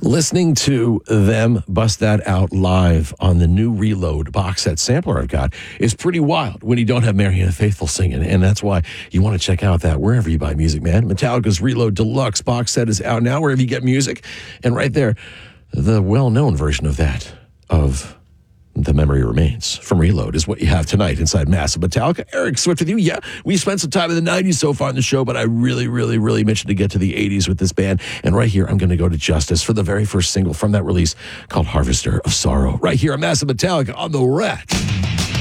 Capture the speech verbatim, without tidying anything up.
Listening to them bust that out live on the new Reload box set sampler I've got is pretty wild when you don't have Marianne Faithfull singing, and that's why you want to check out that wherever you buy music, man. Metallica's Reload Deluxe box set is out now wherever you get music, and right there, the well-known version of that, of The Memory Remains from Reload, is what you have tonight inside Massive Metallica. Eric Swift with you. Yeah, we spent some time in the nineties so far in the show, but I really, really, really mentioned to get to the eighties with this band. And right here, I'm going to go to Justice for the very first single from that release called Harvester of Sorrow. Right here on Massive Metallica on The Rat.